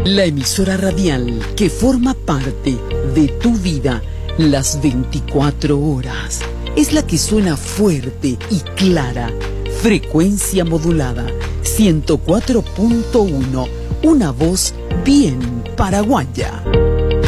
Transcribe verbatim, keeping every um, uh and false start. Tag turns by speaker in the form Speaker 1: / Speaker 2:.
Speaker 1: La emisora radial que forma parte de tu vida las veinticuatro horas. Es la que suena fuerte y clara. Frecuencia modulada. ciento cuatro punto uno. Una voz bien paraguaya.